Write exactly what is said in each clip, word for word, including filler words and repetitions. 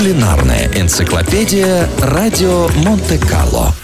Кулинарная энциклопедия «Радио Монте-Карло».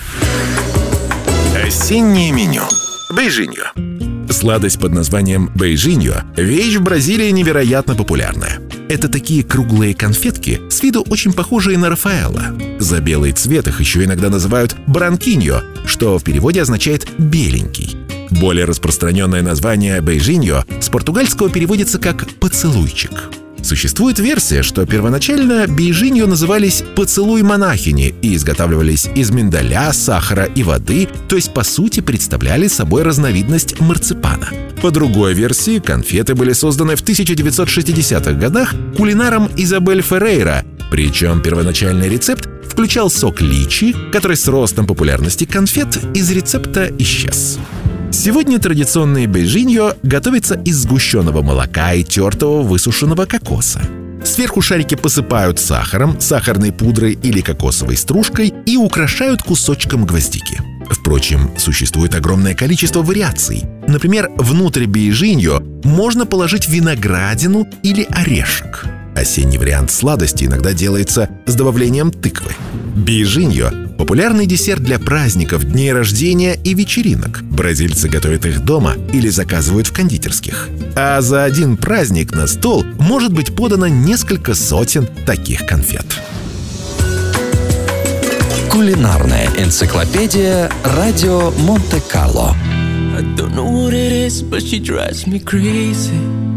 Осеннее меню. Бейжиньо. Сладость под названием бейжиньо – вещь в Бразилии невероятно популярная. Это такие круглые конфетки, с виду очень похожие на Рафаэлло. За белый цвет их еще иногда называют бранкиньо, что в переводе означает «беленький». Более распространенное название бейжиньо с португальского переводится как «поцелуйчик». Существует версия, что первоначально бейжиньо назывались «поцелуй монахини» и изготавливались из миндаля, сахара и воды, то есть по сути представляли собой разновидность марципана. По другой версии, конфеты были созданы в тысяча девятьсот шестидесятых годах кулинаром Изабель Феррейра, причем первоначальный рецепт включал сок личи, который с ростом популярности конфет из рецепта исчез. Сегодня традиционные бейжиньо готовятся из сгущенного молока и тертого высушенного кокоса. Сверху шарики посыпают сахаром, сахарной пудрой или кокосовой стружкой и украшают кусочком гвоздики. Впрочем, существует огромное количество вариаций. Например, внутрь бейжиньо можно положить виноградину или орешек. Осенний вариант сладости иногда делается с добавлением тыквы. Бейжиньо – популярный десерт для праздников, дней рождения и вечеринок. Бразильцы готовят их дома или заказывают в кондитерских. А за один праздник на стол может быть подано несколько сотен таких конфет. Кулинарная энциклопедия «Радио Монте-Карло». I don't know what it is, but she drives me crazy.